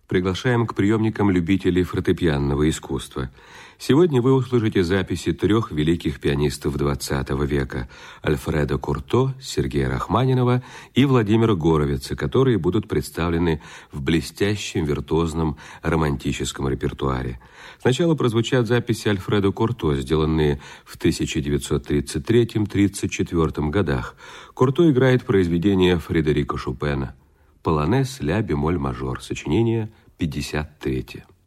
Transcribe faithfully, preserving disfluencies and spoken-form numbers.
Приглашаем к приемникам любителей фортепианного искусства. Сегодня вы услышите записи трех великих пианистов двадцатого века – Альфредо Курто, Сергея Рахманинова и Владимира Горовица, которые будут представлены в блестящем виртуозном романтическом репертуаре. Сначала прозвучат записи Альфредо Курто, сделанные в тысяча девятьсот тридцать третьем — тридцать четвёртом годах. Курто играет произведение Фредерико Шопена «Полонез ля бемоль мажор», сочинение пятьдесят третье.